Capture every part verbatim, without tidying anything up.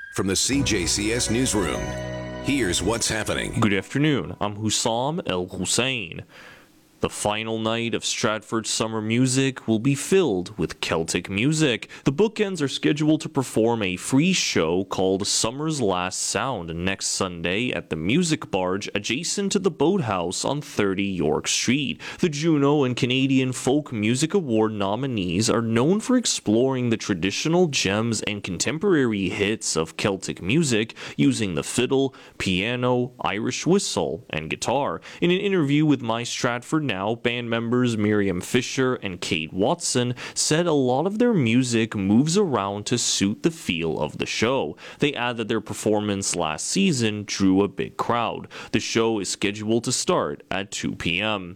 From the C J C S Newsroom, here's what's happening. Good afternoon. I'm Hussam El Hussein. The final night of Stratford Summer Music will be filled with Celtic music. The Bookends are scheduled to perform a free show called Summer's Last Sound next Sunday at the Music Barge adjacent to the Boathouse on thirty York Street. The Juno and Canadian Folk Music Award nominees are known for exploring the traditional gems and contemporary hits of Celtic music using the fiddle, piano, Irish whistle, and guitar. In an interview with My Stratford Now, band members Miriam Fisher and Kate Watson said a lot of their music moves around to suit the feel of the show. They add that their performance last season drew a big crowd. The show is scheduled to start at two p m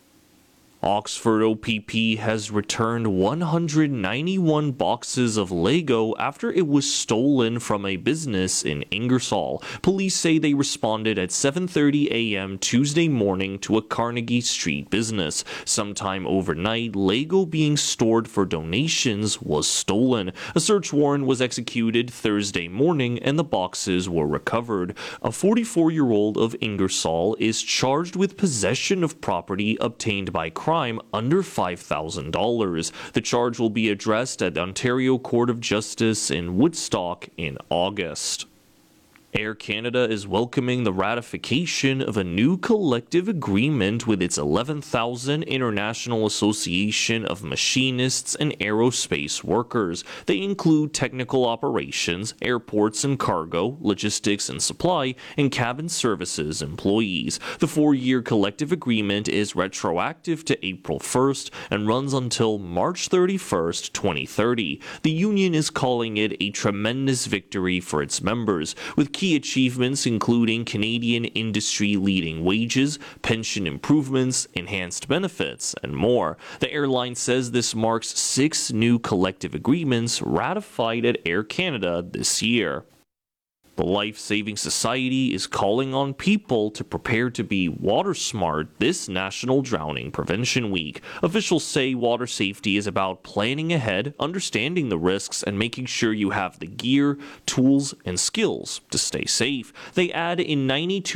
Oxford O P P has returned one hundred ninety-one boxes of Lego after it was stolen from a business in Ingersoll. Police say they responded at seven thirty a m Tuesday morning to a Carnegie Street business. Sometime overnight, Lego being stored for donations was stolen. A search warrant was executed Thursday morning and the boxes were recovered. A forty-four-year-old of Ingersoll is charged with possession of property obtained by crime under five thousand dollars. The charge will be addressed at the Ontario Court of Justice in Woodstock in August. Air Canada is welcoming the ratification of a new collective agreement with its eleven thousand International Association of Machinists and Aerospace Workers. They include technical operations, airports and cargo, logistics and supply, and cabin services employees. The four-year collective agreement is retroactive to April first and runs until March thirty-first, twenty thirty. The union is calling it a tremendous victory for its members, with key Key achievements including Canadian industry-leading wages, pension improvements, enhanced benefits, and more. The airline says this marks six new collective agreements ratified at Air Canada this year. The Life Saving Society is calling on people to prepare to be water smart this National Drowning Prevention Week. Officials say water safety is about planning ahead, understanding the risks, and making sure you have the gear, tools, and skills to stay safe. They add in ninety-two